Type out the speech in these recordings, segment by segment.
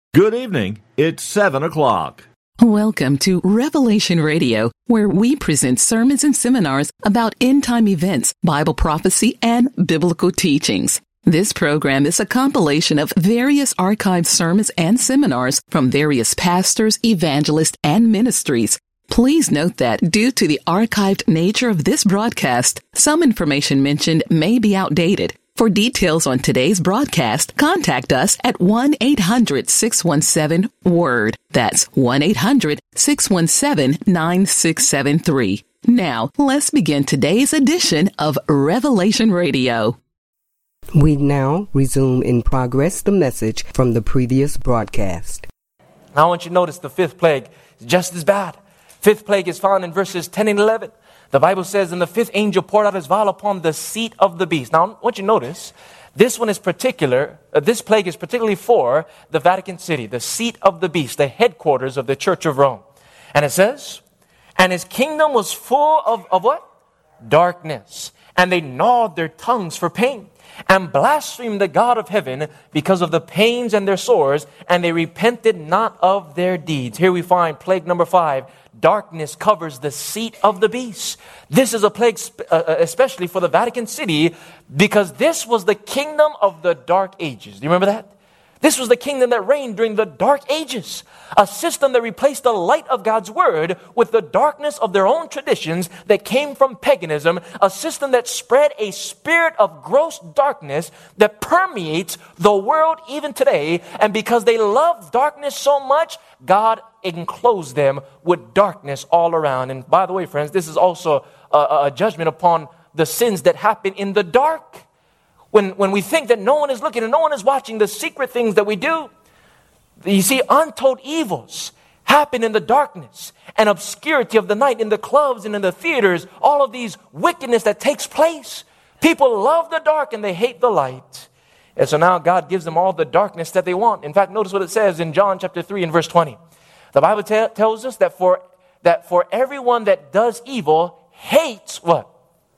Good evening. It's 7 o'clock. Welcome to Revelation Radio, where we present sermons and seminars about end-time events, Bible prophecy, and biblical teachings. This program is a compilation of various archived sermons and seminars from various pastors, evangelists, and ministries. Please note that due to the archived nature of this broadcast, some information mentioned may be outdated. For details on today's broadcast, contact us at 1-800-617-WORD. That's 1-800-617-9673. Now, let's begin today's edition of Revelation Radio. We now resume in progress the message from the previous broadcast. Now I want you to notice the fifth plague is just as bad. Fifth plague is found in verses 10 and 11. The Bible says, and the fifth angel poured out his vial upon the seat of the beast. Now, I want you to notice, this plague is particularly for the Vatican City, the seat of the beast, the headquarters of the Church of Rome. And it says, and his kingdom was full of what? Darkness. And they gnawed their tongues for pain, and blasphemed the God of heaven because of the pains and their sores, and they repented not of their deeds. Here we find plague number 5. Darkness covers the seat of the beast. This is a plague especially for the Vatican City, because this was the kingdom of the Dark Ages. Do you remember that? This was the kingdom that reigned during the Dark Ages. A system that replaced the light of God's Word with the darkness of their own traditions that came from paganism. A system that spread a spirit of gross darkness that permeates the world even today. And because they loved darkness so much, God enclosed them with darkness all around. And by the way, friends, this is also a judgment upon the sins that happen in the dark. When we think that no one is looking and no one is watching the secret things that we do, you see, untold evils happen in the darkness and obscurity of the night, in the clubs and in the theaters, all of these wickedness that takes place. People love the dark and they hate the light. And so now God gives them all the darkness that they want. In fact, notice what it says in John chapter 3 and verse 20. The Bible tells us that for everyone that does evil hates what?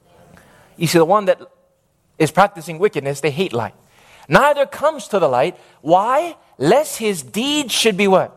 You see, the one that is practicing wickedness, they hate light. Neither comes to the light. Why? Lest his deeds should be what?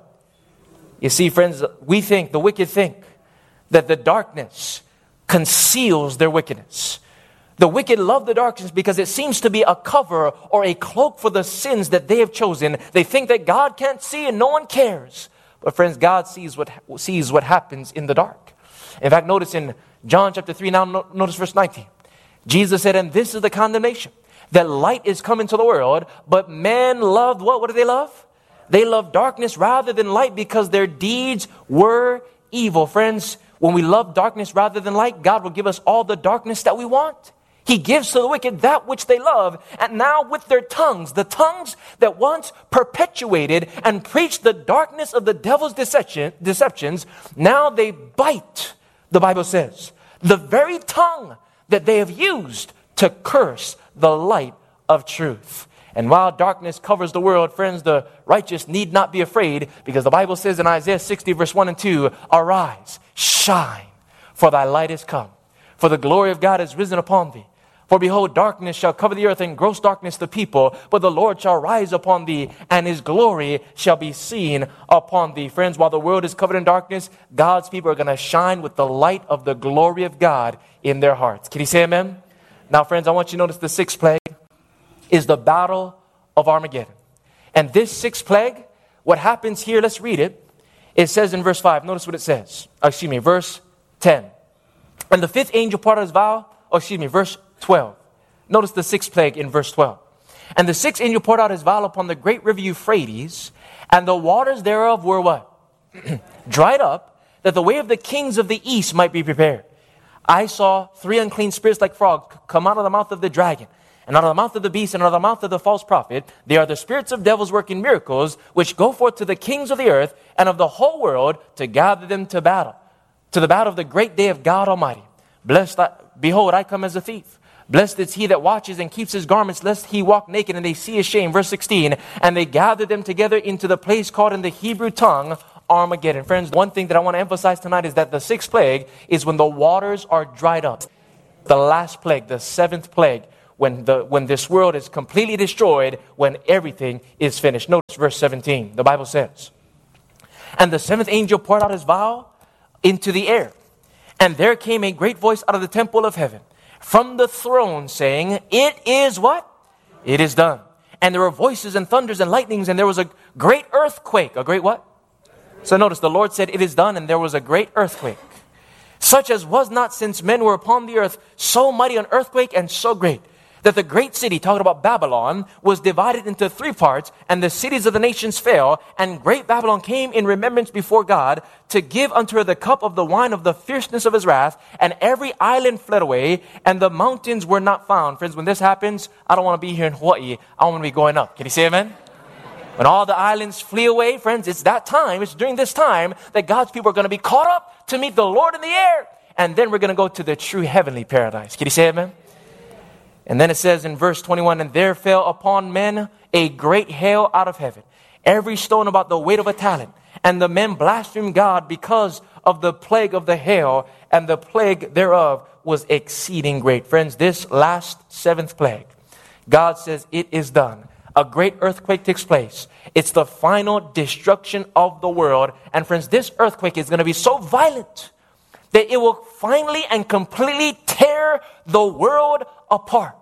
You see, friends, the wicked think that the darkness conceals their wickedness. The wicked love the darkness because it seems to be a cover or a cloak for the sins that they have chosen. They think that God can't see and no one cares. But friends, God sees what happens in the dark. In fact, notice in John chapter 3, now notice verse 19. Jesus said, and this is the condemnation, that light is come into the world, but men loved what? What do they love? They love darkness rather than light because their deeds were evil. Friends, when we love darkness rather than light, God will give us all the darkness that we want. He gives to the wicked that which they love. And now with their tongues, the tongues that once perpetuated and preached the darkness of the devil's deceptions, now they bite, the Bible says, the very tongue that they have used to curse the light of truth. And while darkness covers the world, friends, the righteous need not be afraid, because the Bible says in Isaiah 60 verse 1 and 2, arise, shine, for thy light is come, for the glory of God is risen upon thee. For behold, darkness shall cover the earth, and gross darkness the people, but the Lord shall rise upon thee, and his glory shall be seen upon thee. Friends, while the world is covered in darkness, God's people are going to shine with the light of the glory of God in their hearts. Can you say amen? Now, friends, I want you to notice the sixth plague is the battle of Armageddon. And this sixth plague, what happens here, let's read it. It says in verse 5, notice what it says. Verse 10. And the fifth angel poured out his vial, verse 12. Notice the sixth plague in verse 12. And the sixth angel poured out his vial upon the great river Euphrates, and the waters thereof were what? Dried up, that the way of the kings of the east might be prepared. I saw 3 unclean spirits like frogs come out of the mouth of the dragon, and out of the mouth of the beast, and out of the mouth of the false prophet. They are the spirits of devils working miracles, which go forth to the kings of the earth and of the whole world to gather them to battle, to the battle of the great day of God Almighty. Behold, I come as a thief. Blessed is he that watches and keeps his garments, lest he walk naked and they see his shame. Verse 16, and they gathered them together into the place called in the Hebrew tongue Armageddon. Friends, one thing that I want to emphasize tonight is that the sixth plague is when the waters are dried up. The last plague, the seventh plague, when this world is completely destroyed, when everything is finished. Notice verse 17. The Bible says, "And the seventh angel poured out his vial into the air. And there came a great voice out of the temple of heaven, from the throne, saying, 'It is what? It is done.' And there were voices and thunders and lightnings, and there was a great earthquake." A great what? So notice the Lord said, "It is done," and there was a great earthquake, "such as was not since men were upon the earth, so mighty an earthquake and so great, that the great city," talking about Babylon, "was divided into 3 parts, and the cities of the nations fell, and great Babylon came in remembrance before God, to give unto her the cup of the wine of the fierceness of his wrath, and every island fled away, and the mountains were not found." Friends, when this happens, I don't want to be here in Hawaii. I want to be going up. Can you say amen? When all the islands flee away, friends, it's during this time that God's people are going to be caught up to meet the Lord in the air. And then we're going to go to the true heavenly paradise. Can you say amen? And then it says in verse 21, "And there fell upon men a great hail out of heaven, every stone about the weight of a talent. And the men blasphemed God because of the plague of the hail, and the plague thereof was exceeding great." Friends, this last 7th plague, God says it is done. A great earthquake takes place. It's the final destruction of the world. And friends, this earthquake is going to be so violent that it will finally and completely tear the world apart.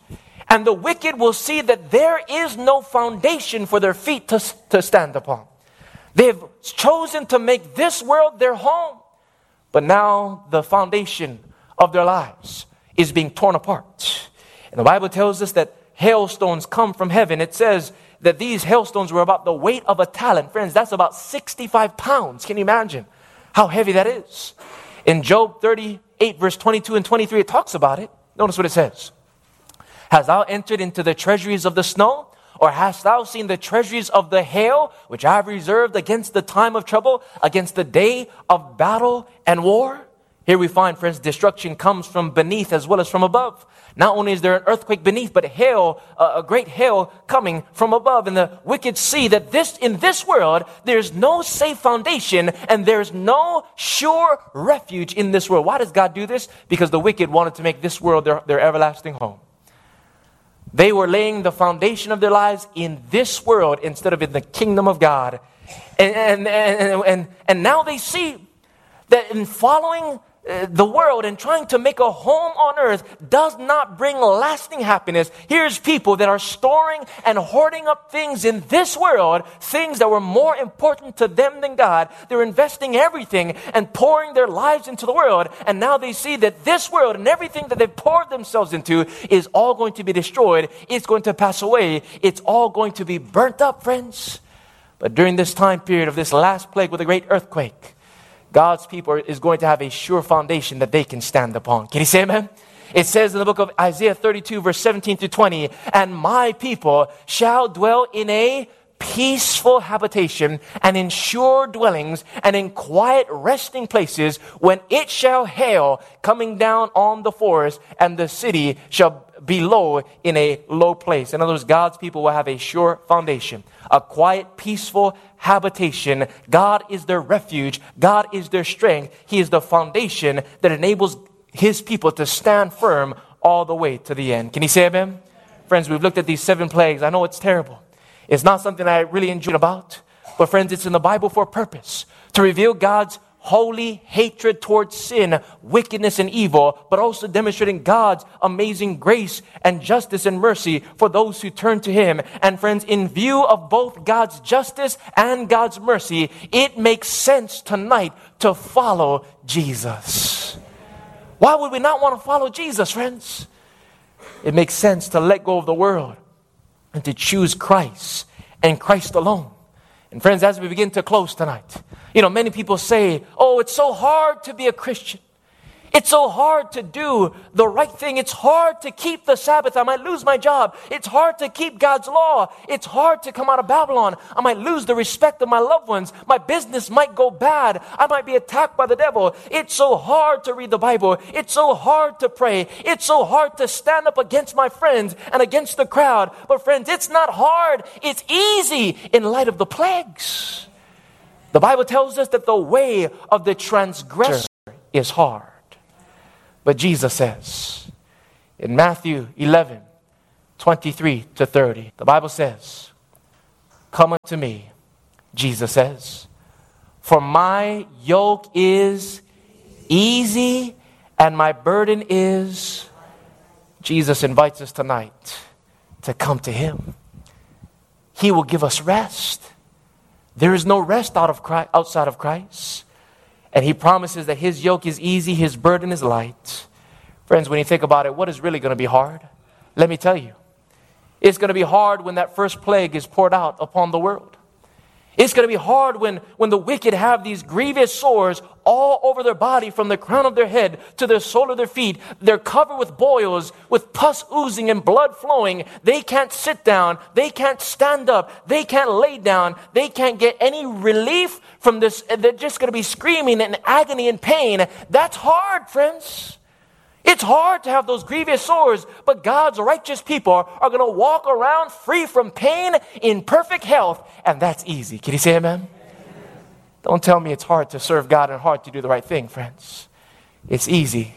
And the wicked will see that there is no foundation for their feet to stand upon. They've chosen to make this world their home. But now the foundation of their lives is being torn apart. And the Bible tells us that hailstones come from heaven. It says that these hailstones were about the weight of a talent. Friends, that's about 65 pounds. Can you imagine how heavy that is? In Job 38, verse 22 and 23, it talks about it. Notice what it says. "Hast thou entered into the treasuries of the snow? Or hast thou seen the treasuries of the hail, which I have reserved against the time of trouble, against the day of battle and war?" Here we find, friends, destruction comes from beneath as well as from above. Not only is there an earthquake beneath, but hail, a great hail coming from above. And the wicked see that in this world, there's no safe foundation and there's no sure refuge in this world. Why does God do this? Because the wicked wanted to make this world their everlasting home. They were laying the foundation of their lives in this world instead of in the kingdom of God. And now they see that in following the world and trying to make a home on earth does not bring lasting happiness. Here's people that are storing and hoarding up things in this world, things that were more important to them than God. They're investing everything and pouring their lives into the world. And now they see that this world and everything that they've poured themselves into is all going to be destroyed. It's going to pass away. It's all going to be burnt up, friends. But during this time period of this last plague with a great earthquake, God's people is going to have a sure foundation that they can stand upon. Can you say amen? It says in the book of Isaiah 32, verse 17 to 20, "And my people shall dwell in a peaceful habitation, and in sure dwellings, and in quiet resting places, when it shall hail, coming down on the forest, and the city shall be low in a low place." In other words, God's people will have a sure foundation, a quiet, peaceful habitation. God is their refuge. God is their strength. He is the foundation that enables His people to stand firm all the way to the end. Can you say amen? Friends, we've looked at these 7 plagues. I know it's terrible. It's not something I really enjoy about. But friends, it's in the Bible for a purpose. To reveal God's holy hatred towards sin, wickedness, and evil, but also demonstrating God's amazing grace and justice and mercy for those who turn to Him. And friends, in view of both God's justice and God's mercy, it makes sense tonight to follow Jesus. Why would we not want to follow Jesus, friends? It makes sense to let go of the world and to choose Christ and Christ alone. And friends, as we begin to close tonight, many people say, "Oh, it's so hard to be a Christian. It's so hard to do the right thing. It's hard to keep the Sabbath. I might lose my job. It's hard to keep God's law. It's hard to come out of Babylon. I might lose the respect of my loved ones. My business might go bad. I might be attacked by the devil. It's so hard to read the Bible. It's so hard to pray. It's so hard to stand up against my friends and against the crowd." But friends, it's not hard. It's easy in light of the plagues. The Bible tells us that the way of the transgressor is hard. But Jesus says, In Matthew 11:23-30, the Bible says, "Come unto me," Jesus says, "for my yoke is easy and my burden is..." Jesus invites us tonight to come to Him. He will give us rest. There is no rest outside of Christ. And He promises that His yoke is easy, His burden is light. Friends, when you think about it, what is really going to be hard? Let me tell you. It's going to be hard when that first plague is poured out upon the world. It's going to be hard when the wicked have these grievous sores all over their body, from the crown of their head to the sole of their feet. They're covered with boils, with pus oozing and blood flowing. They can't sit down. They can't stand up. They can't lay down. They can't get any relief from this. They're just going to be screaming in agony and pain. That's hard, friends. It's hard to have those grievous sores, but God's righteous people are going to walk around free from pain in perfect health, and that's easy. Can you say amen? Don't tell me it's hard to serve God and hard to do the right thing, friends. It's easy.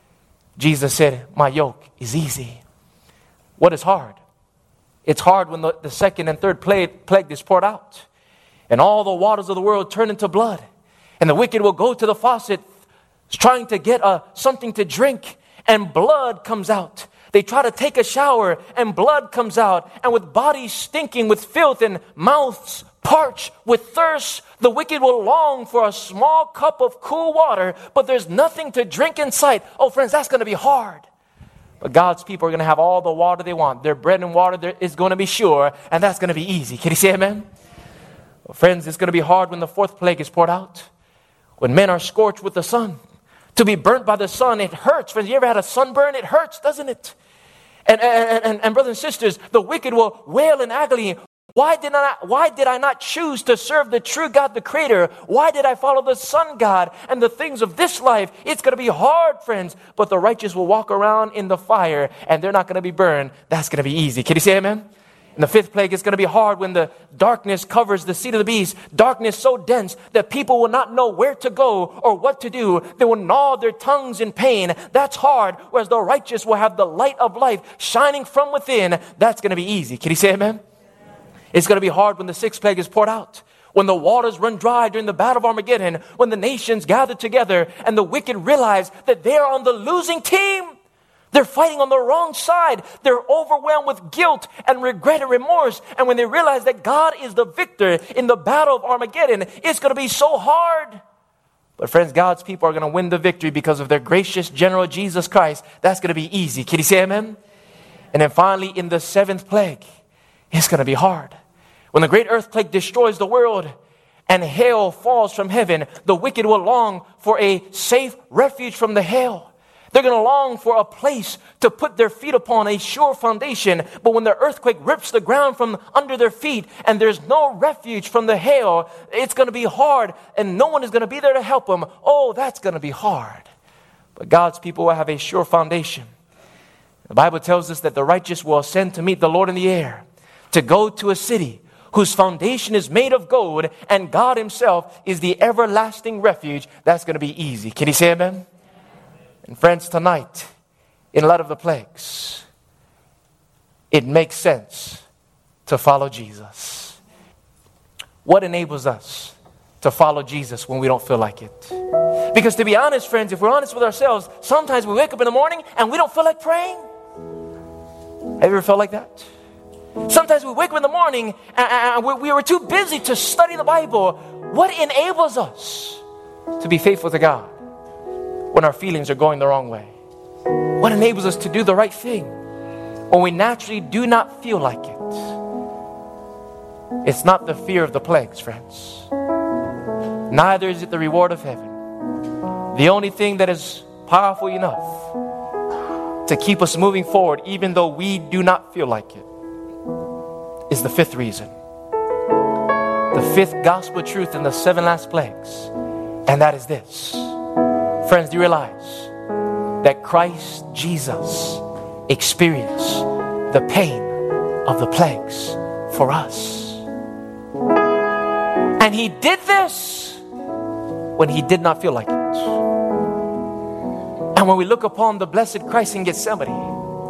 Jesus said, "My yoke is easy." What is hard? It's hard when the second and third plague is poured out, and all the waters of the world turn into blood, and the wicked will go to the faucet trying to get something to drink, and blood comes out. They try to take a shower, and blood comes out. And with bodies stinking with filth and mouths parched with thirst, the wicked will long for a small cup of cool water, but there's nothing to drink in sight. Oh, friends, that's going to be hard. But God's people are going to have all the water they want. Their bread and water is going to be sure, and that's going to be easy. Can you say amen? Well, friends, it's going to be hard when the fourth plague is poured out. When men are scorched with the sun. To be burnt by the sun, it hurts. Friends, you ever had a sunburn? It hurts, doesn't it? And brothers and sisters, the wicked will wail in agony. Why did I not choose to serve the true God, the Creator? Why did I follow the sun god and the things of this life? It's going to be hard, friends. But the righteous will walk around in the fire, and they're not going to be burned. That's going to be easy. Can you say amen? And the fifth plague is going to be hard when the darkness covers the seat of the beast. Darkness so dense that people will not know where to go or what to do. They will gnaw their tongues in pain. That's hard. Whereas the righteous will have the light of life shining from within. That's going to be easy. Can you say amen? It's going to be hard when the sixth plague is poured out. When the waters run dry during the battle of Armageddon. When the nations gather together and the wicked realize that they are on the losing team. They're fighting on the wrong side. They're overwhelmed with guilt and regret and remorse. And when they realize that God is the victor in the battle of Armageddon, it's going to be so hard. But friends, God's people are going to win the victory because of their gracious general Jesus Christ. That's going to be easy. Can you say amen? And then finally, in the seventh plague, it's going to be hard. When the great earthquake destroys the world and hail falls from heaven, the wicked will long for a safe refuge from the hail. They're going to long for a place to put their feet upon, a sure foundation. But when the earthquake rips the ground from under their feet and there's no refuge from the hail, it's going to be hard and no one is going to be there to help them. Oh, that's going to be hard. But God's people will have a sure foundation. The Bible tells us that the righteous will ascend to meet the Lord in the air, to go to a city whose foundation is made of gold, and God Himself is the everlasting refuge. That's going to be easy. Can you say amen? And friends, tonight, in light of the plagues, it makes sense to follow Jesus. What enables us to follow Jesus when we don't feel like it? Because to be honest, friends, if we're honest with ourselves, sometimes we wake up in the morning and we don't feel like praying. Have you ever felt like that? Sometimes we wake up in the morning and we were too busy to study the Bible. What enables us to be faithful to God when our feelings are going the wrong way? What enables us to do the right thing when we naturally do not feel like it? It's not the fear of the plagues, friends. Neither is it the reward of heaven. The only thing that is powerful enough to keep us moving forward, even though we do not feel like it, is the fifth reason. The fifth gospel truth in the seven last plagues. And that is this. Friends, do you realize that Christ Jesus experienced the pain of the plagues for us? And He did this when He did not feel like it. And when we look upon the blessed Christ in Gethsemane,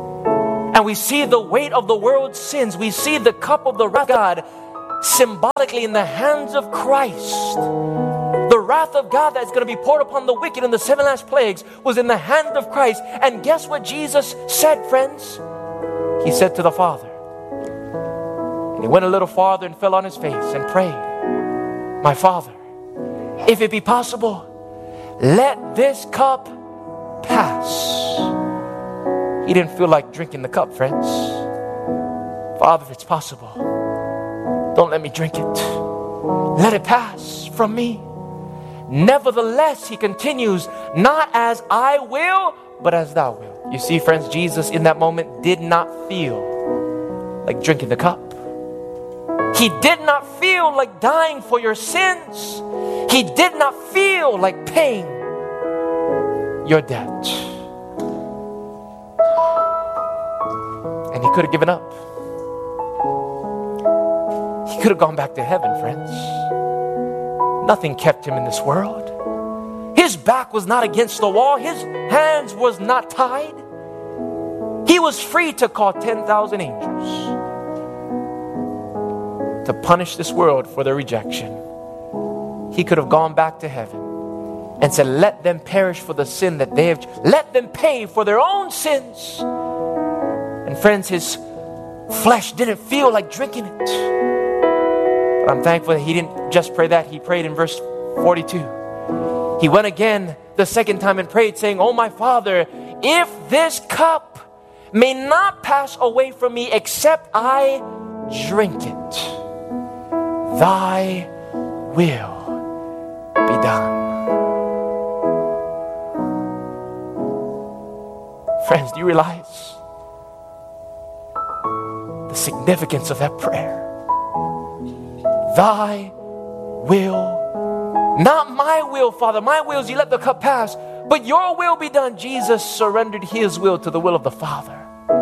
And we see the weight of the world's sins. We see the cup of the wrath of God symbolically in the hands of Christ. The wrath of God that's going to be poured upon the wicked in the 7 last plagues was in the hand of Christ. And guess what Jesus said, friends? He said to the Father. And he went a little farther and fell on his face and prayed, my Father, if it be possible, let this cup pass. He didn't feel like drinking the cup, friends. Father, if it's possible, don't let me drink it. Let it pass from me. Nevertheless, he continues, not as I will, but as thou wilt. You see, friends, Jesus in that moment did not feel like drinking the cup. He did not feel like dying for your sins. He did not feel like paying your debt. And he could have given up. He could have gone back to heaven, friends. Nothing kept him in this world. His back was not against the wall. His hands was not tied. He was free to call 10,000 angels to punish this world for their rejection. He could have gone back to heaven and said, let them perish for the sin that they have. Let them pay for their own sins. And friends, his flesh didn't feel like drinking it. But I'm thankful that he didn't just pray that. He prayed in verse 42. He went again the second time and prayed, saying, oh my Father, if this cup may not pass away from me except I drink it, thy will be done. Friends, do you realize the significance of that prayer? Thy will, not my will, Father. My will is you let the cup pass, but your will be done. Jesus surrendered his will to the will of the Father.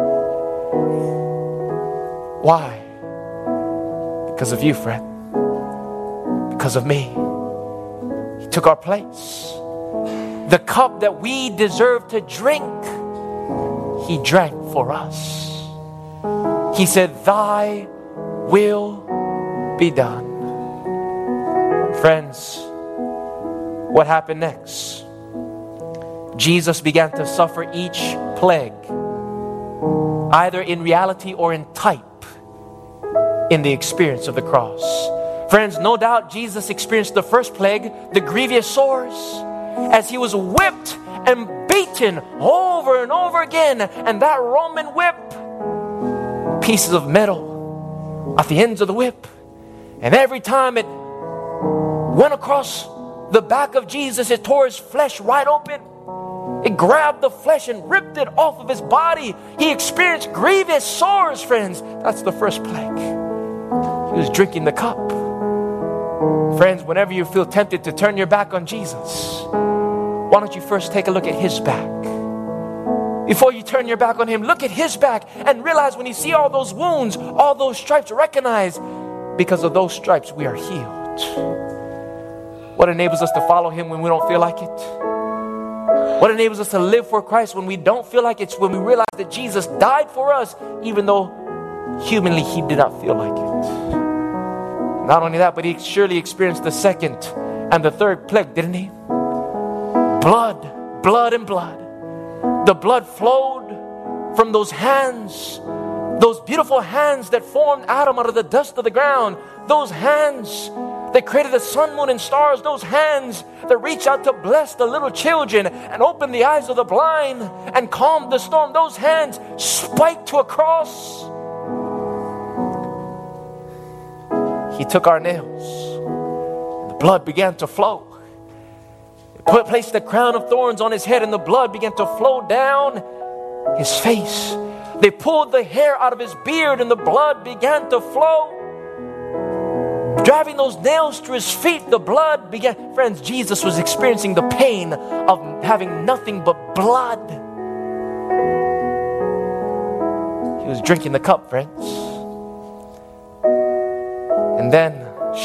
Why? Because of you, friend. Because of me. He took our place. The cup that we deserve to drink, he drank for us. He said, thy will be done. Friends, what happened next? Jesus began to suffer each plague, either in reality or in type, in the experience of the cross. Friends, no doubt Jesus experienced the first plague, the grievous sores, as he was whipped and beaten over and over again. And that Roman whip, pieces of metal at the ends of the whip. And every time it went across the back of Jesus, it tore his flesh right open. It grabbed the flesh and ripped it off of his body. He experienced grievous sores, friends. That's the first plague. He was drinking the cup. Friends, whenever you feel tempted to turn your back on Jesus, why don't you first take a look at his back? Before you turn your back on him, look at his back and realize when you see all those wounds, all those stripes, recognize because of those stripes we are healed. What enables us to follow him when we don't feel like it? What enables us to live for Christ when we don't feel like it's when we realize that Jesus died for us, even though humanly he did not feel like it. Not only that, but he surely experienced the second and the third plague, didn't he? Blood, blood, and blood. The blood flowed from those hands, those beautiful hands that formed Adam out of the dust of the ground. Those hands that created the sun, moon, and stars. Those hands that reach out to bless the little children and open the eyes of the blind and calm the storm. Those hands spiked to a cross. He took our nails. The blood began to flow. Placed the crown of thorns on his head, and the blood began to flow down his face. They pulled the hair out of his beard, and the blood began to flow. Driving those nails through his feet, the blood began. Friends, Jesus was experiencing the pain of having nothing but blood. He was drinking the cup, friends. And then,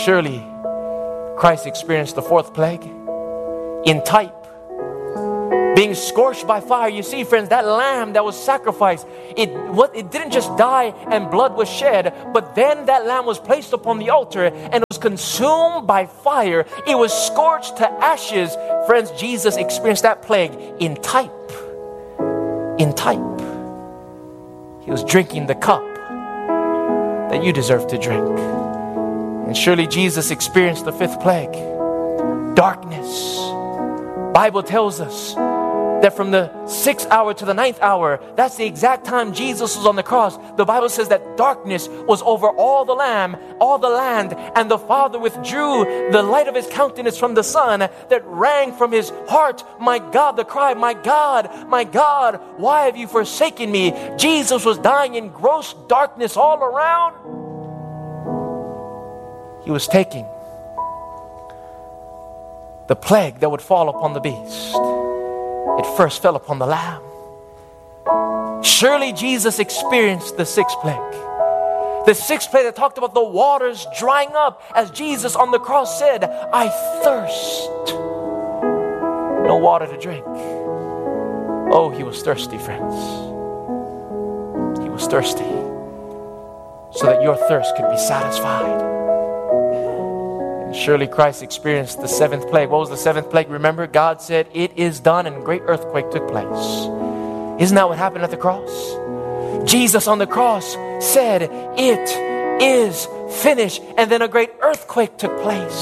surely, Christ experienced the fourth plague. In type, being scorched by fire. You see, friends, that lamb that was sacrificed, it didn't just die and blood was shed, but then that lamb was placed upon the altar and was consumed by fire. It was scorched to ashes. Friends, Jesus experienced that plague in type. In type. He was drinking the cup that you deserve to drink. And surely Jesus experienced the fifth plague. Darkness. Bible tells us that from the 6th hour to the 9th hour, that's the exact time Jesus was on the cross. The Bible says that darkness was over all the land, and the Father withdrew the light of his countenance from the Son that rang from his heart. My God, the cry, my God, why have you forsaken me? Jesus was dying in gross darkness all around. He was taking the plague that would fall upon the beast. It first fell upon the lamb. Surely Jesus experienced the sixth plague. The sixth plague that talked about the waters drying up, as Jesus on the cross said, I thirst. No water to drink. Oh, he was thirsty, friends. He was thirsty so that your thirst could be satisfied. Surely Christ experienced the seventh plague. What was the seventh plague? Remember, God said, it is done, and a great earthquake took place. Isn't that what happened at the cross? Jesus on the cross said, it is finished, and then a great earthquake took place.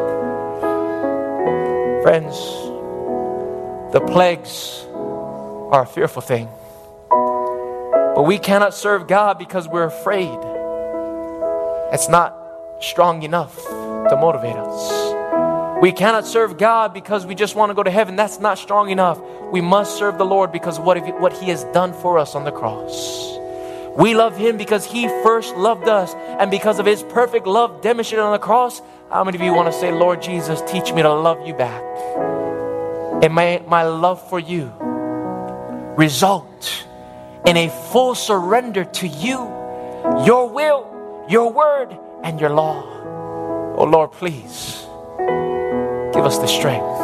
Friends, the plagues are a fearful thing. But we cannot serve God because we're afraid. It's not strong enough to motivate us. We cannot serve God because we just want to go to heaven. That's not strong enough. We must serve the Lord because of what he has done for us on the cross. We love him because he first loved us, and because of his perfect love demonstrated on the cross. How many of you want to say, Lord Jesus, teach me to love you back? And may my love for you result in a full surrender to you, your will, your word, and your law. Oh Lord, please give us the strength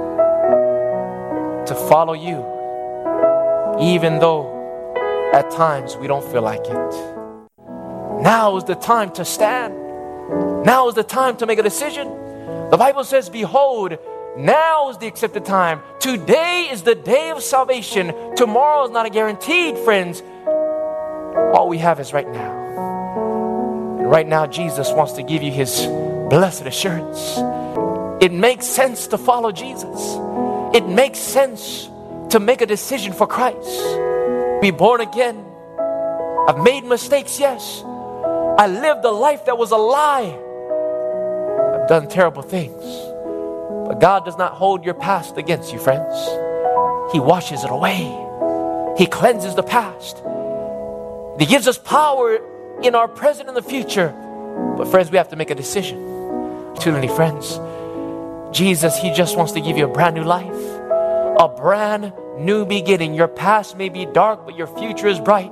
to follow you, even though at times we don't feel like it. Now is the time to stand. Now is the time to make a decision. The Bible says, behold, now is the accepted time. Today is the day of salvation. Tomorrow is not a guaranteed, friends. All we have is right now. And right now, Jesus wants to give you his blessed assurance. It makes sense to follow Jesus. It makes sense to make a decision for Christ. Be born again. I've made mistakes, yes. I lived a life that was a lie. I've done terrible things. But God does not hold your past against you, friends. He washes it away. He cleanses the past. He gives us power in our present and the future. But friends, we have to make a decision. Too many friends. Jesus, he just wants to give you a brand new life. A brand new beginning. Your past may be dark, but your future is bright.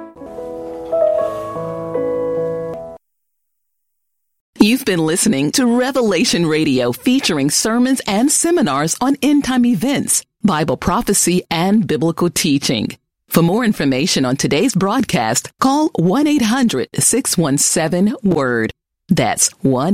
You've been listening to Revelation Radio, featuring sermons and seminars on end-time events, Bible prophecy, and biblical teaching. For more information on today's broadcast, call 1-800-617-WORD. That's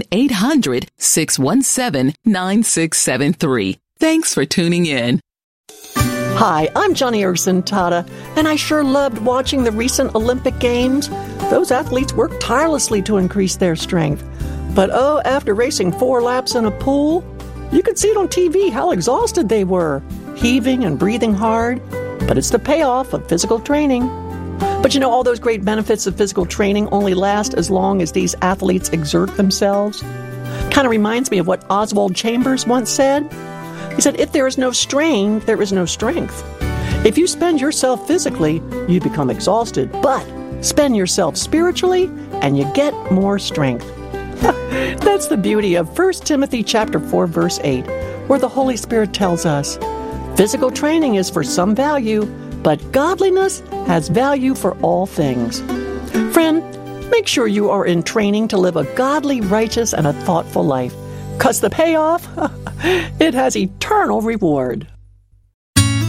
1-800-617-9673. Thanks for tuning in. Hi, I'm Johnny Erson Tata, and I sure loved watching the recent Olympic Games. Those athletes worked tirelessly to increase their strength. But after racing 4 laps in a pool, you could see it on TV how exhausted they were, heaving and breathing hard. But it's the payoff of physical training. But all those great benefits of physical training only last as long as these athletes exert themselves. Kind of reminds me of what Oswald Chambers once said. He said, if there is no strain, there is no strength. If you spend yourself physically, you become exhausted. But spend yourself spiritually, and you get more strength. That's the beauty of 1 Timothy chapter 4, verse 8, where the Holy Spirit tells us, physical training is for some value, but godliness has value for all things. Friend, make sure you are in training to live a godly, righteous, and a thoughtful life. 'Cause the payoff, it has eternal reward.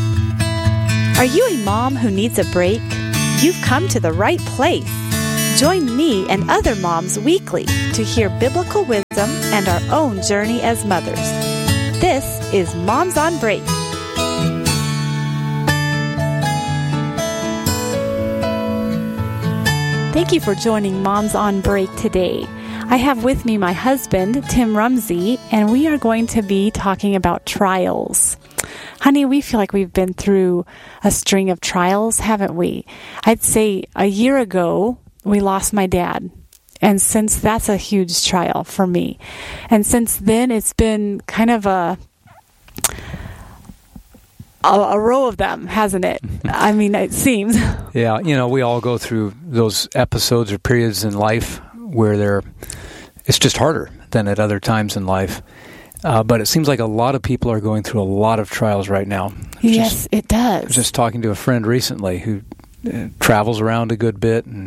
Are you a mom who needs a break? You've come to the right place. Join me and other moms weekly to hear biblical wisdom and our own journey as mothers. This is Moms on Break. Thank you for joining Moms on Break today. I have with me my husband, Tim Rumsey, and we are going to be talking about trials. Honey, we feel like we've been through a string of trials, haven't we? I'd say a year ago, we lost my dad. And since that's a huge trial for me. And since then, it's been kind of a row of them, hasn't it? I mean, it seems. Yeah, we all go through those episodes or periods in life where it's just harder than at other times in life. But it seems like a lot of people are going through a lot of trials right now. Yes, it does. I was just talking to a friend recently who travels around a good bit and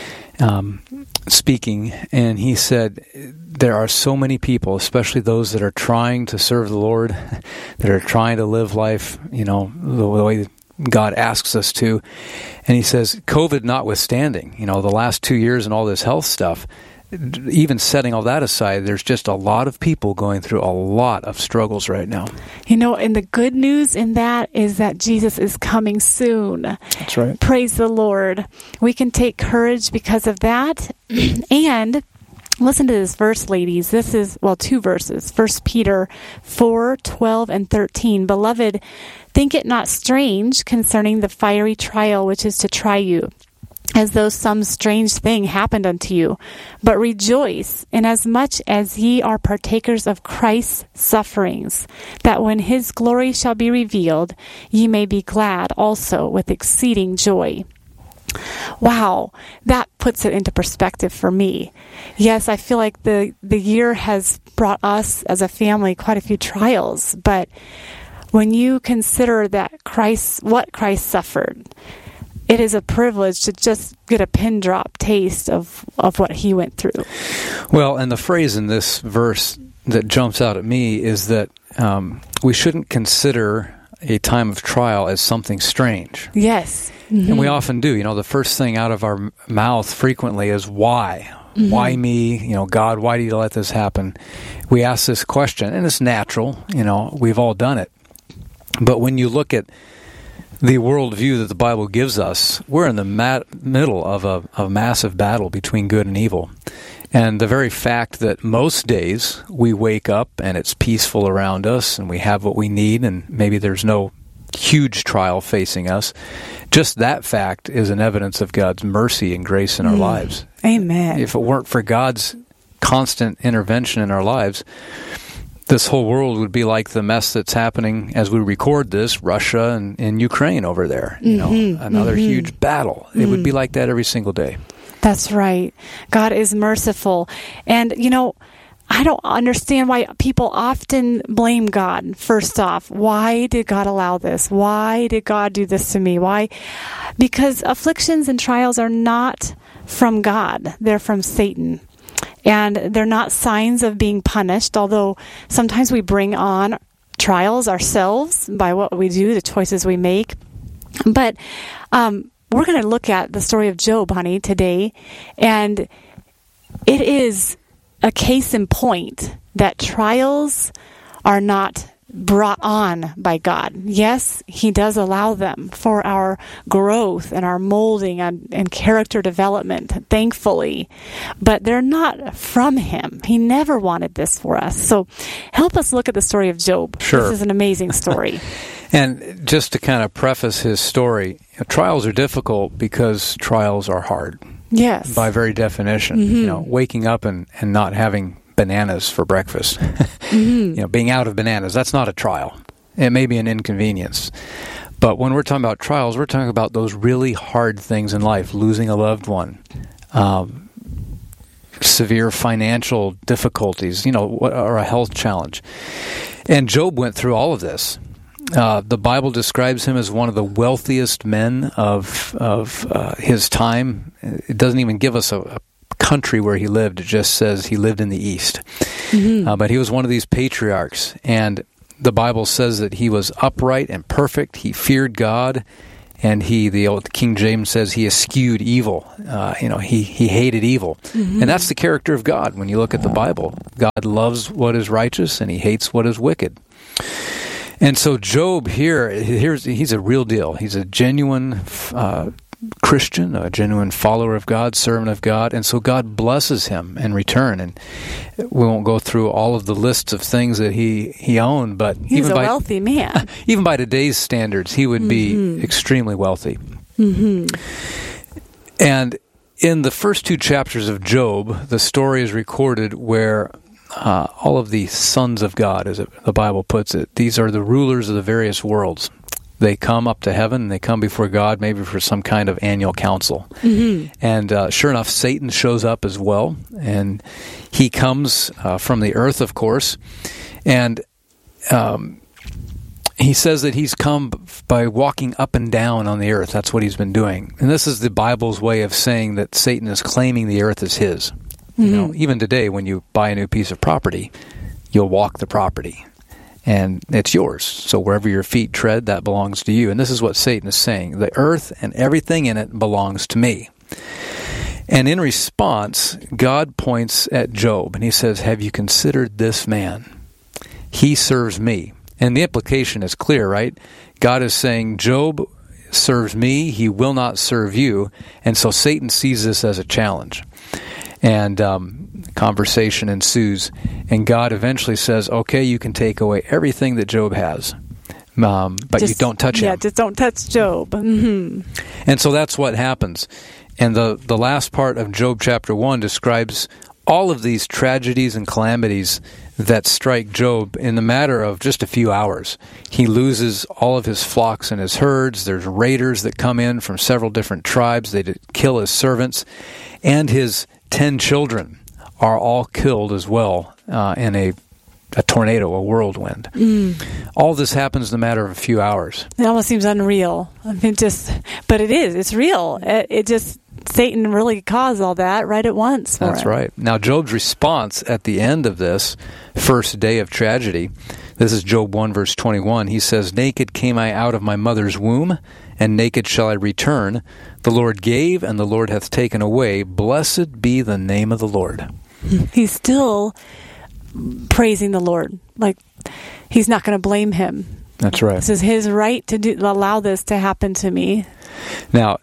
speaking, and he said there are so many people, especially those that are trying to serve the Lord, that are trying to live life, the way God asks us to. And he says, COVID notwithstanding, the last 2 years and all this health stuff, even setting all that aside, there's just a lot of people going through a lot of struggles right now. And the good news in that is that Jesus is coming soon. That's right. Praise the Lord. We can take courage because of that. And listen to this verse, ladies. This is, 2 verses. 1 Peter 4:12 and 13. Beloved, think it not strange concerning the fiery trial which is to try you, as though some strange thing happened unto you. But rejoice, inasmuch as ye are partakers of Christ's sufferings, that when his glory shall be revealed, ye may be glad also with exceeding joy. Wow, that puts it into perspective for me. Yes, I feel like the year has brought us as a family quite a few trials, but when you consider that what Christ suffered, it is a privilege to just get a pin drop taste of what he went through. Well, and the phrase in this verse that jumps out at me is that we shouldn't consider a time of trial as something strange. Yes. Mm-hmm. And we often do. The first thing out of our mouth frequently is why? Mm-hmm. Why me? God, why do you let this happen? We ask this question, and it's natural. We've all done it. But when you look at the worldview that the Bible gives us, we're in the middle of a massive battle between good and evil. And the very fact that most days we wake up and it's peaceful around us and we have what we need and maybe there's no huge trial facing us, just that fact is an evidence of God's mercy and grace in our lives. Amen. If it weren't for God's constant intervention in our lives, this whole world would be like the mess that's happening as we record this, Russia and Ukraine over there. Another huge battle. It would be like that every single day. That's right. God is merciful. And, I don't understand why people often blame God, first off. Why did God allow this? Why did God do this to me? Why? Because afflictions and trials are not from God. They're from Satan. And they're not signs of being punished, although sometimes we bring on trials ourselves by what we do, the choices we make. But we're going to look at the story of Job, honey, today. And it is a case in point that trials are not brought on by God. Yes, he does allow them for our growth and our molding and character development, thankfully. But they're not from him. He never wanted this for us. So help us look at the story of Job. Sure. This is an amazing story. And just to kind of preface his story, trials are difficult because trials are hard. Yes. By very definition. Mm-hmm. Waking up and not having bananas for breakfast. Mm-hmm. Being out of bananas, that's not a trial. It may be an inconvenience. But when we're talking about trials, we're talking about those really hard things in life, losing a loved one, severe financial difficulties, or a health challenge. And Job went through all of this. The Bible describes him as one of the wealthiest men of his time. It doesn't even give us a country where he lived. It just says he lived in the East. Mm-hmm. But he was one of these patriarchs. And the Bible says that he was upright and perfect. He feared God, and the old King James says he eschewed evil. He hated evil. And that's the character of God when you look at the Bible. God loves what is righteous, and he hates what is wicked. And so Job he's a real deal. He's a genuine Christian, a genuine follower of God, servant of God, and so God blesses him in return. And we won't go through all of the lists of things that he owned, but he's a wealthy man. Even by today's standards, he would be extremely wealthy. And in the first 2 chapters of Job, the story is recorded where all of the sons of God, as the Bible puts it, these are the rulers of the various worlds. They come up to heaven, and they come before God, maybe for some kind of annual council. And sure enough, Satan shows up as well, and he comes from the earth, of course, and he says that he's come by walking up and down on the earth. That's what he's been doing. And this is the Bible's way of saying that Satan is claiming the earth as his. Even today, when you buy a new piece of property, you'll walk the property. And it's yours. So wherever your feet tread, that belongs to you. And this is what Satan is saying. The earth and everything in it belongs to me. And in response, God points at Job, and he says, have you considered this man? He serves me. And the implication is clear, right? God is saying, Job serves me, he will not serve you. And so Satan sees this as a challenge. And conversation ensues, and God eventually says, okay, you can take away everything that Job has, but you don't touch him. Yeah, just don't touch Job. And so that's what happens. And the last part of Job chapter 1 describes all of these tragedies and calamities that strike Job in the matter of just a few hours. He loses all of his flocks and his herds. There's raiders that come in from several different tribes. They kill his servants, and his 10 children are all killed as well in a tornado, a whirlwind. All this happens in a matter of a few hours. It almost seems unreal. I mean, but it is. It's real. Satan really caused all that right at once. That's right. Now, Job's response at the end of this first day of tragedy, this is Job 1, verse 21. He says, naked came I out of my mother's womb, and naked shall I return. The Lord gave, and the Lord hath taken away. Blessed be the name of the Lord. He's still praising the Lord. Like, he's not going to blame him. That's right. This is his right to allow this to happen to me. Now,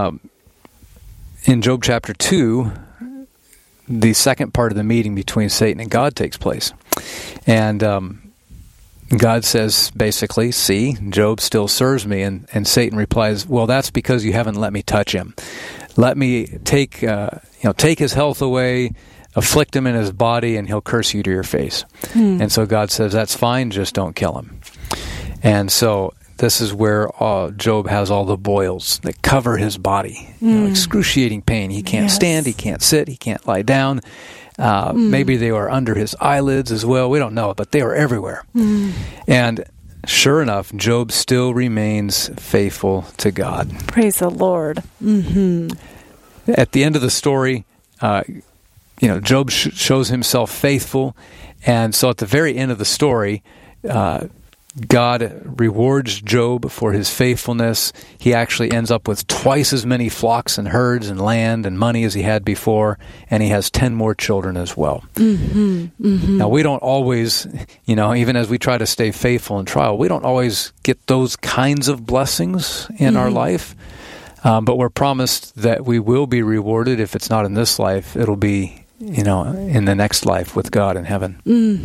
in Job chapter 2, the second part of the meeting between Satan and God takes place. And God says, basically, see, Job still serves me. And Satan replies, well, that's because you haven't let me touch him. Let me take his health away, afflict him in his body, and he'll curse you to your face. And so God says, that's fine, just don't kill him. And so this is where Job has all the boils that cover his body. Excruciating pain. He can't stand, he can't sit, he can't lie down. Maybe they were under his eyelids as well. We don't know, but they were everywhere. And sure enough, Job still remains faithful to God. Praise the Lord. At the end of the story, Job shows himself faithful. And so at the very end of the story, God rewards Job for his faithfulness. He actually ends up with twice as many flocks and herds and land and money as he had before, and he has 10 more children as well. Now, we don't always, even as we try to stay faithful in trial, we don't always get those kinds of blessings in our life, but we're promised that we will be rewarded. If it's not in this life, it'll be in the next life with God in heaven.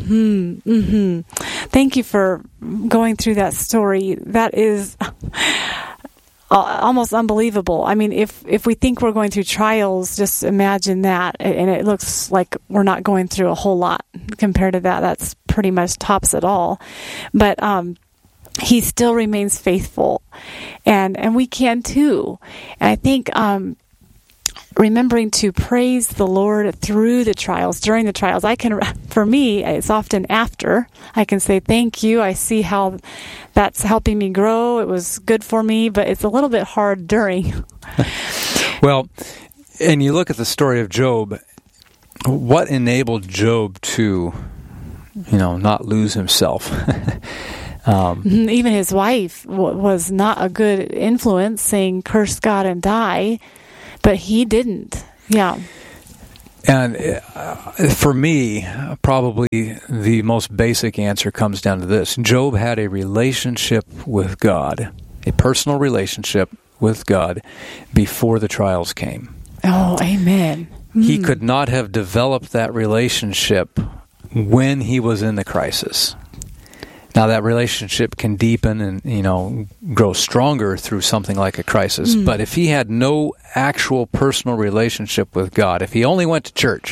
Thank you for going through that story. That is almost unbelievable. I mean, if we think we're going through trials, just imagine that. And it looks like we're not going through a whole lot compared to that. That's pretty much tops it all. But he still remains faithful. And we can too. And I think remembering to praise the Lord through the trials, during the trials. For me, it's often after. I can say, thank you. I see how that's helping me grow. It was good for me, but it's a little bit hard during. Well, and you look at the story of Job, what enabled Job to, not lose himself? Even his wife was not a good influence, saying, curse God and die, but he didn't. Yeah. And for me, probably the most basic answer comes down to this. Job had a relationship with God, a personal relationship with God before the trials came. Oh, amen. He could not have developed that relationship when he was in the crisis. Now, that relationship can deepen and, grow stronger through something like a crisis. But if he had no actual personal relationship with God, if he only went to church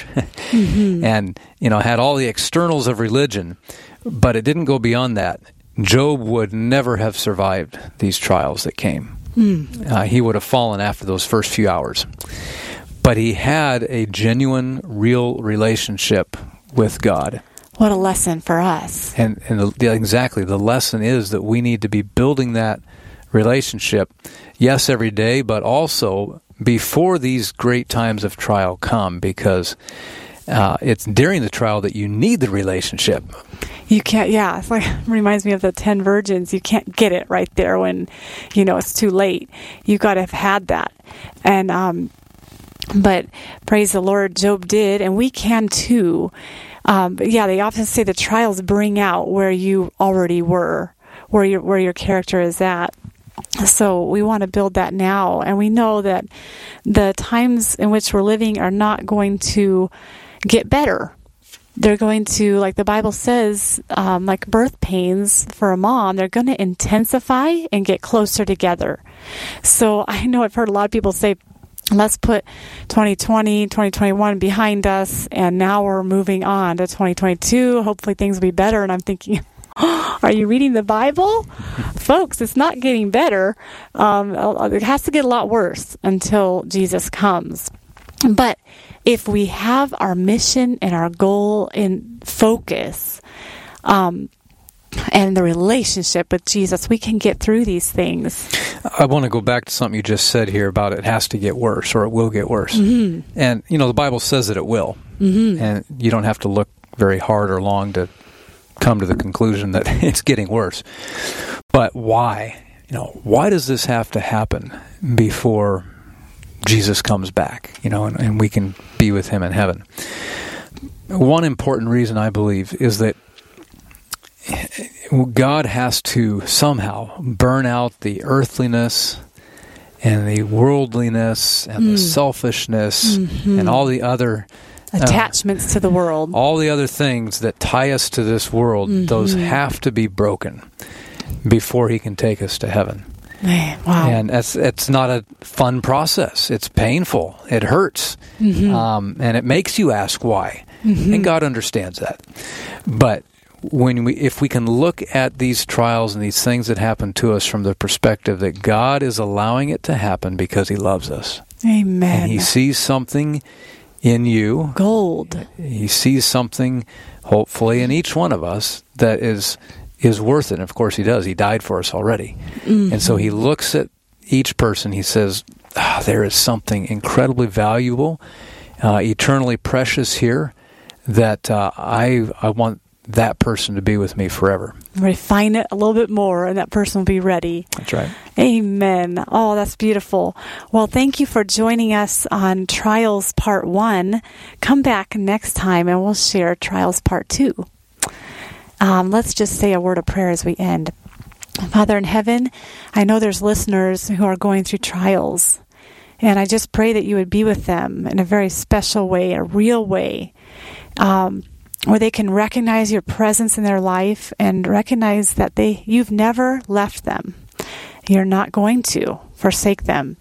and, had all the externals of religion, but it didn't go beyond that, Job would never have survived these trials that came. He would have fallen after those first few hours. But he had a genuine, real relationship with God. What a lesson for us. And exactly, the lesson is that we need to be building that relationship, yes, every day, but also before these great times of trial come, because it's during the trial that you need the relationship. You can't, it's like, reminds me of the 10 virgins. You can't get it right there when, it's too late. You got to have had that. And, but praise the Lord, Job did, and we can too. But they often say the trials bring out where you already were, where your character is at. So we want to build that now, and we know that the times in which we're living are not going to get better. They're going to, like the Bible says, like birth pains for a mom, they're going to intensify and get closer together. So I know I've heard a lot of people say, let's put 2020, 2021 behind us, and now we're moving on to 2022. Hopefully things will be better. And I'm thinking, are you reading the Bible? Folks, it's not getting better. It has to get a lot worse until Jesus comes. But if we have our mission and our goal in focus, and the relationship with Jesus, we can get through these things. I want to go back to something you just said here about it has to get worse, or it will get worse. And, the Bible says that it will. And you don't have to look very hard or long to come to the conclusion that it's getting worse. But why? Why does this have to happen before Jesus comes back, and we can be with him in heaven? One important reason, I believe, is that God has to somehow burn out the earthliness and the worldliness and the selfishness and all the other attachments to the world. All the other things that tie us to this world, those have to be broken before he can take us to heaven. Man, wow. And it's not a fun process. It's painful. It hurts. And it makes you ask why. And God understands that. But if we can look at these trials and these things that happen to us from the perspective that God is allowing it to happen because he loves us. Amen. And he sees something in you. Gold. He sees something, hopefully, in each one of us that is worth it. And of course he does. He died for us already. And so he looks at each person. He says, there is something incredibly valuable, eternally precious here that I want that person to be with me forever. Refine it a little bit more, and that person will be ready. That's right. Amen. Oh, that's beautiful. Well, thank you for joining us on Trials Part 1. Come back next time, and we'll share Trials Part 2. Let's just say a word of prayer as we end. Father in heaven, I know there's listeners who are going through trials, and I just pray that you would be with them in a very special way, a real way, where they can recognize your presence in their life and recognize that you've never left them. You're not going to forsake them.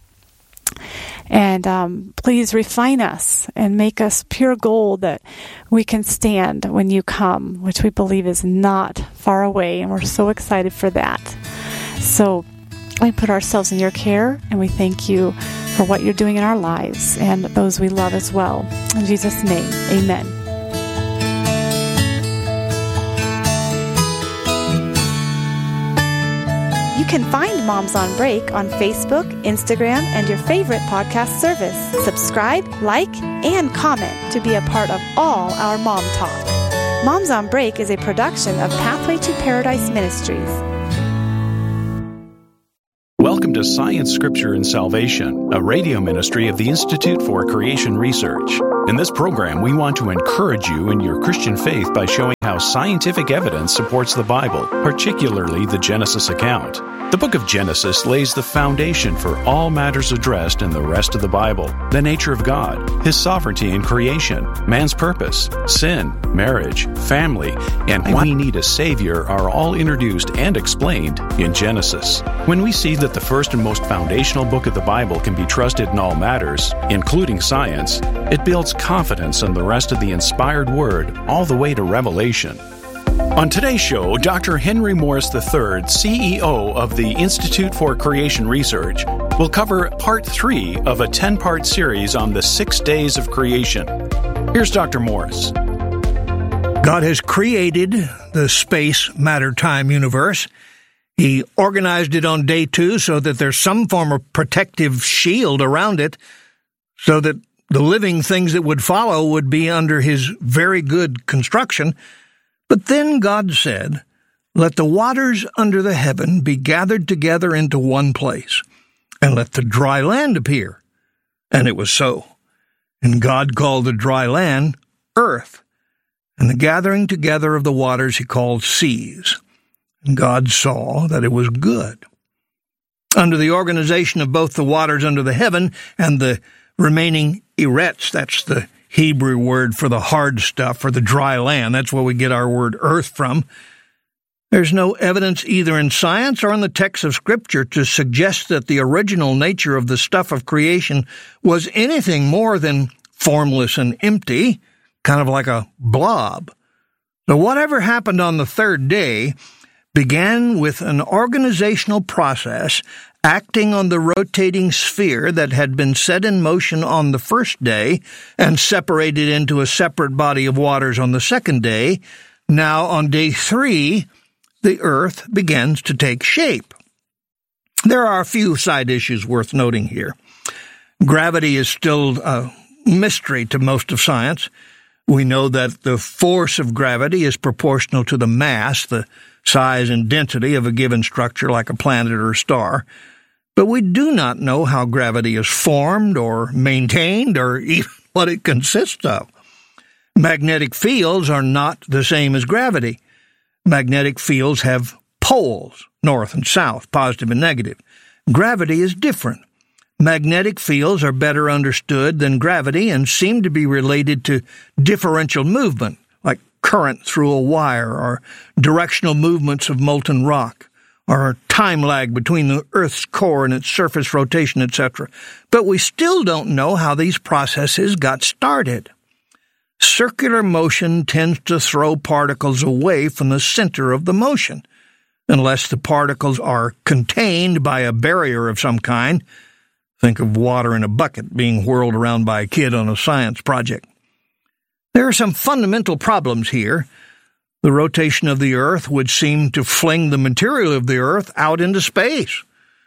And please refine us and make us pure gold that we can stand when you come, which we believe is not far away, and we're so excited for that. So we put ourselves in your care, and we thank you for what you're doing in our lives and those we love as well. In Jesus' name, amen. You can find Moms on Break on Facebook, Instagram, and your favorite podcast service. Subscribe, like, and comment to be a part of all our Mom Talk. Moms on Break is a production of Pathway to Paradise Ministries. Welcome to Science, Scripture, and Salvation, a radio ministry of the Institute for Creation Research. In this program, we want to encourage you in your Christian faith by showing how scientific evidence supports the Bible, particularly the Genesis account. The book of Genesis lays the foundation for all matters addressed in the rest of the Bible: the nature of God, His sovereignty in creation, man's purpose, sin, marriage, family, and why we need a Savior are all introduced and explained in Genesis. When we see that the first and most foundational book of the Bible can be trusted in all matters, including science, it builds confidence in the rest of the inspired Word all the way to Revelation. On today's show, Dr. Henry Morris III, CEO of the Institute for Creation Research, will cover Part 3 of a 10-part series on the 6 days of creation. Here's Dr. Morris. God has created the space, matter, time universe. He organized it on day 2 so that there's some form of protective shield around it so that the living things that would follow would be under His very good construction. But then God said, "Let the waters under the heaven be gathered together into one place, and let the dry land appear." And it was so. And God called the dry land earth, and the gathering together of the waters He called seas. And God saw that it was good. Under the organization of both the waters under the heaven and the remaining eretz, that's the Hebrew word for the hard stuff, or the dry land. That's where we get our word earth from. There's no evidence either in science or in the text of Scripture to suggest that the original nature of the stuff of creation was anything more than formless and empty, kind of like a blob. So whatever happened on the third day began with an organizational process acting on the rotating sphere that had been set in motion on the first day and separated into a separate body of waters on the second day. Now, on day 3, the earth begins to take shape. There are a few side issues worth noting here. Gravity is still a mystery to most of science. We know that the force of gravity is proportional to the mass, the size and density of a given structure like a planet or a star. But we do not know how gravity is formed or maintained or even what it consists of. Magnetic fields are not the same as gravity. Magnetic fields have poles, north and south, positive and negative. Gravity is different. Magnetic fields are better understood than gravity and seem to be related to differential movement, like current through a wire or directional movements of molten rock, or time lag between the Earth's core and its surface rotation, etc. But we still don't know how these processes got started. Circular motion tends to throw particles away from the center of the motion, unless the particles are contained by a barrier of some kind. Think of water in a bucket being whirled around by a kid on a science project. There are some fundamental problems here. The rotation of the Earth would seem to fling the material of the Earth out into space.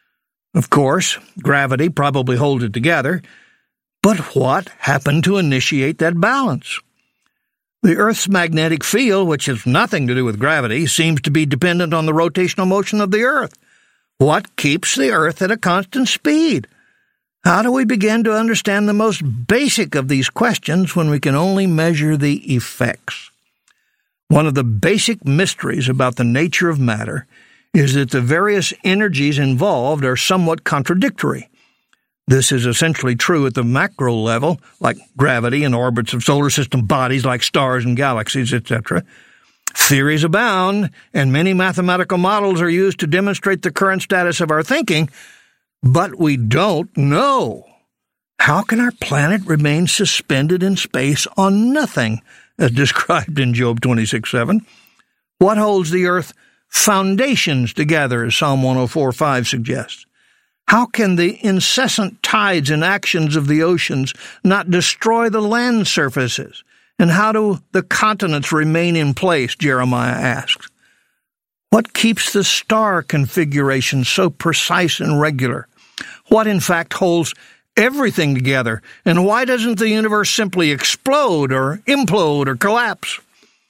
Of course, gravity probably holds it together, but what happened to initiate that balance? The Earth's magnetic field, which has nothing to do with gravity, seems to be dependent on the rotational motion of the Earth. What keeps the Earth at a constant speed? How do we begin to understand the most basic of these questions when we can only measure the effects? One of the basic mysteries about the nature of matter is that the various energies involved are somewhat contradictory. This is essentially true at the macro level, like gravity and orbits of solar system bodies like stars and galaxies, etc. Theories abound, and many mathematical models are used to demonstrate the current status of our thinking, but we don't know. How can our planet remain suspended in space on nothing, as described in Job 26:7? What holds the earth foundations together, as Psalm 104:5 suggests? How can the incessant tides and actions of the oceans not destroy the land surfaces? And how do the continents remain in place, Jeremiah asks. What keeps the star configuration so precise and regular? What, in fact, holds everything together? And why doesn't the universe simply explode or implode or collapse?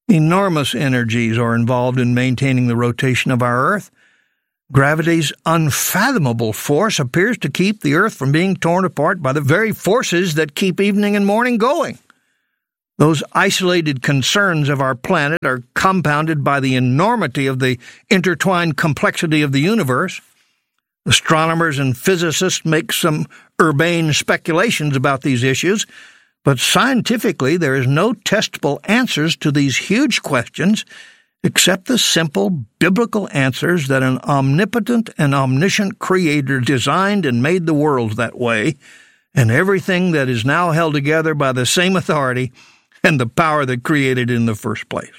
Enormous energies are involved in maintaining the rotation of our Earth. Gravity's unfathomable force appears to keep the Earth from being torn apart by the very forces that keep evening and morning going. Those isolated concerns of our planet are compounded by the enormity of the intertwined complexity of the universe. Astronomers and physicists make some urbane speculations about these issues, but scientifically there is no testable answers to these huge questions except the simple biblical answers that an omnipotent and omniscient Creator designed and made the world that way, and everything that is now held together by the same authority and the power that created it in the first place.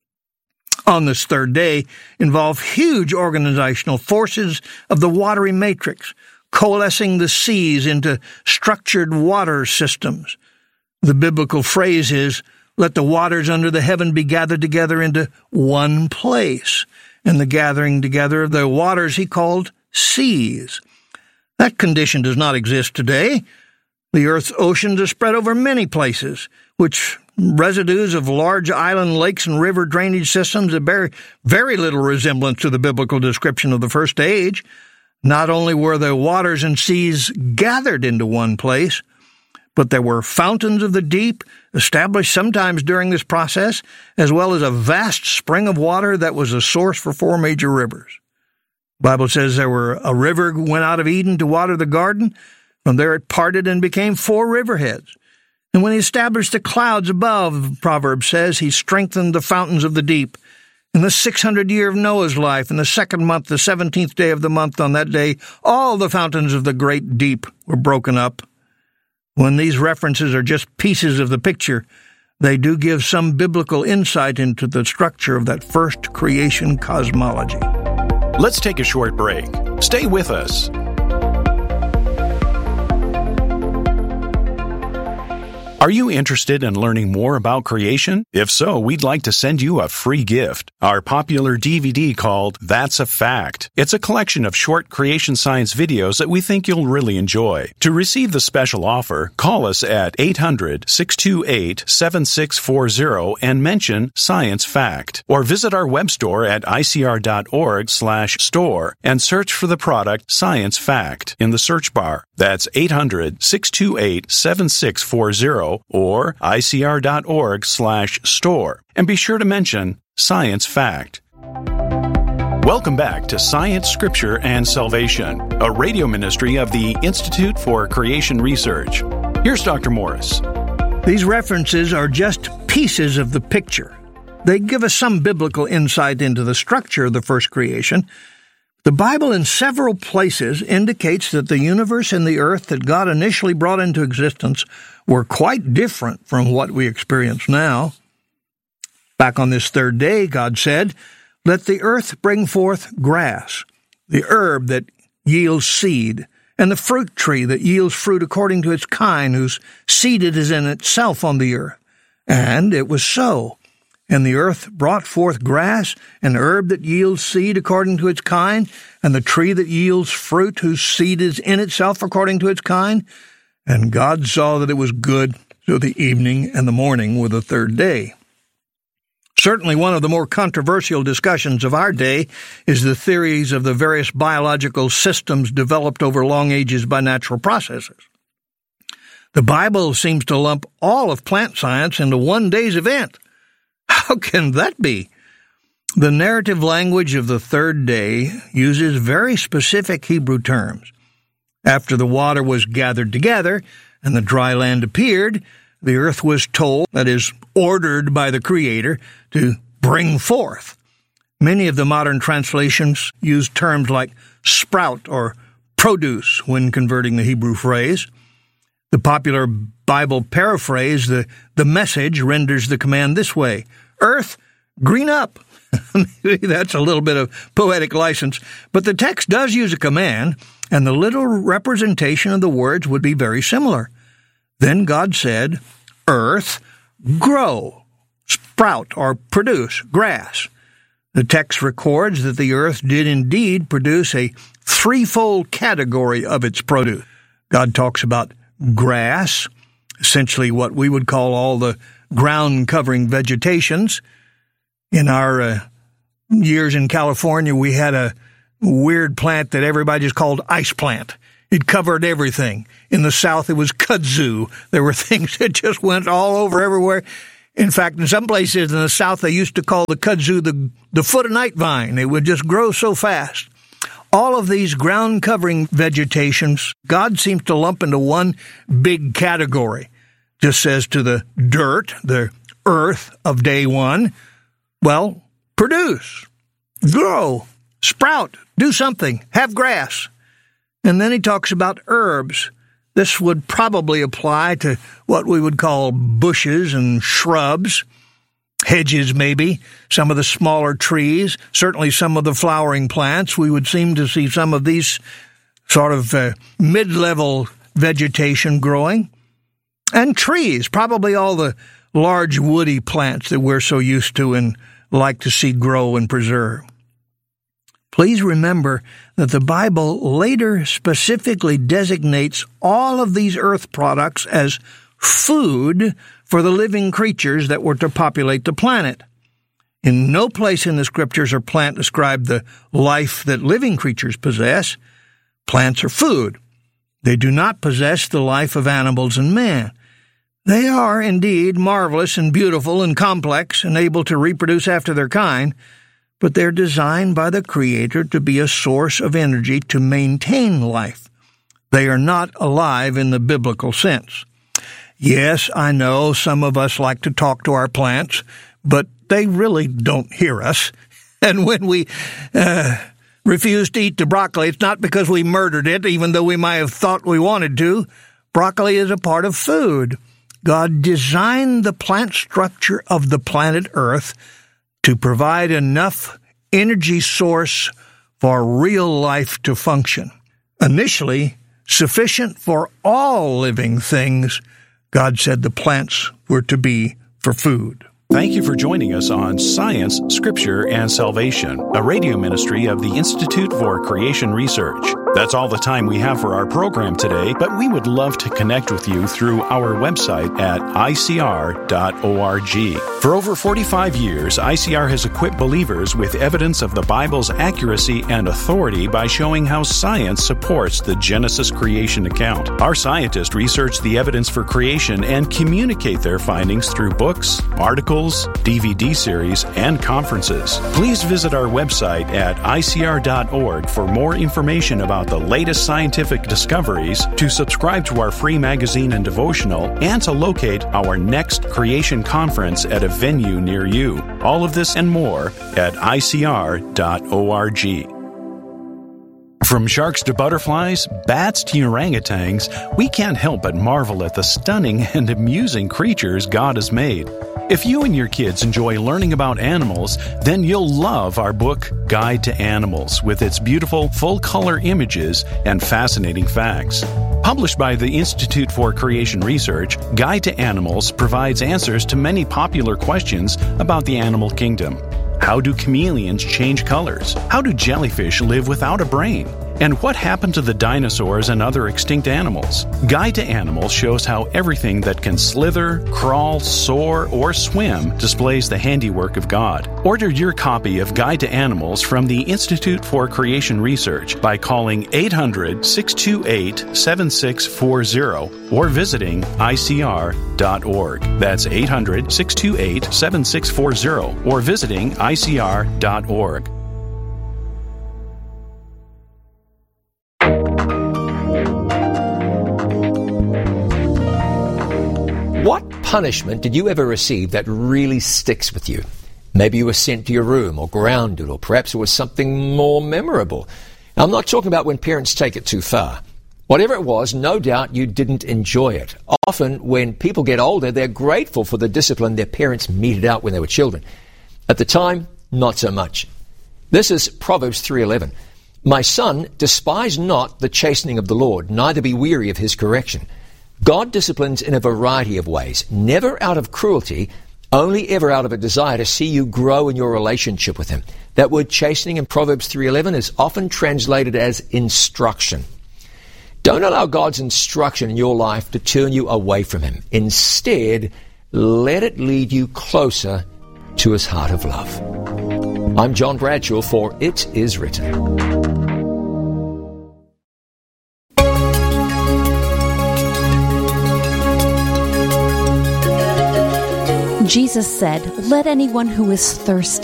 On this third day involve huge organizational forces of the watery matrix, coalescing the seas into structured water systems. The biblical phrase is, "Let the waters under the heaven be gathered together into one place," and the gathering together of the waters he called seas. That condition does not exist today. The earth's oceans are spread over many places, which residues of large island lakes and river drainage systems that bear very little resemblance to the biblical description of the first age. Not only were the waters and seas gathered into one place, but there were fountains of the deep established sometimes during this process, as well as a vast spring of water that was a source for 4 major rivers. The Bible says there were a river went out of Eden to water the garden. From there it parted and became 4 riverheads. And when he established the clouds above, Proverbs says, he strengthened the fountains of the deep. In the 600th year of Noah's life, in the 2nd month, the 17th day of the month, on that day, all the fountains of the great deep were broken up. When these references are just pieces of the picture, they do give some biblical insight into the structure of that first creation cosmology. Let's take a short break. Stay with us. Are you interested in learning more about creation? If so, we'd like to send you a free gift, our popular DVD called That's a Fact. It's a collection of short creation science videos that we think you'll really enjoy. To receive the special offer, call us at 800-628-7640 and mention Science Fact. Or visit our web store at icr.org/store and search for the product Science Fact in the search bar. That's 800-628-7640 or icr.org/store. And be sure to mention Science Fact. Welcome back to Science, Scripture, and Salvation, a radio ministry of the Institute for Creation Research. Here's Dr. Morris. These references are just pieces of the picture. They give us some biblical insight into the structure of the first creation. The Bible in several places indicates that the universe and the earth that God initially brought into existence were quite different from what we experience now. Back on this third day, God said, "Let the earth bring forth grass, the herb that yields seed, and the fruit tree that yields fruit according to its kind, whose seed it is in itself on the earth." And it was so. And the earth brought forth grass, and herb that yields seed according to its kind, and the tree that yields fruit, whose seed is in itself according to its kind. And God saw that it was good, so the evening and the morning were the third day. Certainly one of the more controversial discussions of our day is the theories of the various biological systems developed over long ages by natural processes. The Bible seems to lump all of plant science into one day's event. How can that be? The narrative language of the third day uses very specific Hebrew terms. After the water was gathered together and the dry land appeared, the earth was told, that is, ordered by the Creator, to bring forth. Many of the modern translations use terms like sprout or produce when converting the Hebrew phrase. The popular Bible paraphrase, the Message, renders the command this way: "Earth, green up." Maybe that's a little bit of poetic license, but the text does use a command, and the literal representation of the words would be very similar. Then God said, "Earth, grow, sprout, or produce grass." The text records that the earth did indeed produce a threefold category of its produce. God talks about grass, essentially what we would call all the ground-covering vegetations. In our years in California, we had a weird plant that everybody just called ice plant. It covered everything. In the South, it was kudzu. There were things that just went all over everywhere. In fact, in some places in the South, they used to call the kudzu the foot-of-night vine. It would just grow so fast. All of these ground-covering vegetations, God seems to lump into one big category. Just says to the dirt, the earth of day one, well, produce, grow, sprout, do something, have grass. And then he talks about herbs. This would probably apply to what we would call bushes and shrubs, hedges maybe, some of the smaller trees, certainly some of the flowering plants. We would seem to see some of these sort of mid-level vegetation growing. And trees, probably all the large woody plants that we're so used to and like to see grow and preserve. Please remember that the Bible later specifically designates all of these earth products as food for the living creatures that were to populate the planet. In no place in the Scriptures or plant describe the life that living creatures possess. Plants are food. They do not possess the life of animals and man. They are indeed marvelous and beautiful and complex and able to reproduce after their kind, but they're designed by the Creator to be a source of energy to maintain life. They are not alive in the biblical sense. Yes, I know some of us like to talk to our plants, but they really don't hear us. And when we refuse to eat the broccoli, it's not because we murdered it, even though we might have thought we wanted to. Broccoli is a part of food. God designed the plant structure of the planet Earth to provide enough energy source for real life to function. Initially, sufficient for all living things, God said the plants were to be for food. Thank you for joining us on Science, Scripture, and Salvation, a radio ministry of the Institute for Creation Research. That's all the time we have for our program today, but we would love to connect with you through our website at icr.org. For over 45 years, ICR has equipped believers with evidence of the Bible's accuracy and authority by showing how science supports the Genesis creation account. Our scientists research the evidence for creation and communicate their findings through books, articles, DVD series, and conferences. Please visit our website at icr.org for more information about the latest scientific discoveries, to subscribe to our free magazine and devotional, and to locate our next creation conference at a venue near you. All of this and more at icr.org. From sharks to butterflies, bats to orangutans, we can't help but marvel at the stunning and amusing creatures God has made. If you and your kids enjoy learning about animals, then you'll love our book, Guide to Animals, with its beautiful full-color images and fascinating facts. Published by the Institute for Creation Research, Guide to Animals provides answers to many popular questions about the animal kingdom. How do chameleons change colors? How do jellyfish live without a brain? And what happened to the dinosaurs and other extinct animals? Guide to Animals shows how everything that can slither, crawl, soar, or swim displays the handiwork of God. Order your copy of Guide to Animals from the Institute for Creation Research by calling 800-628-7640 or visiting ICR.org. That's 800-628-7640 or visiting ICR.org. What punishment did you ever receive that really sticks with you? Maybe you were sent to your room or grounded, or perhaps it was something more memorable. I'm not talking about when parents take it too far. Whatever it was, no doubt you didn't enjoy it. Often when people get older, they're grateful for the discipline their parents meted out when they were children. At the time, not so much. This is Proverbs 3:11. My son, despise not the chastening of the Lord, neither be weary of his correction. God disciplines in a variety of ways, never out of cruelty, only ever out of a desire to see you grow in your relationship with him. That word chastening in Proverbs 3:11 is often translated as instruction. Don't allow God's instruction in your life to turn you away from him. Instead, let it lead you closer to His heart of love. I'm John Bradshaw for It Is Written. Jesus said, "Let anyone who is thirsty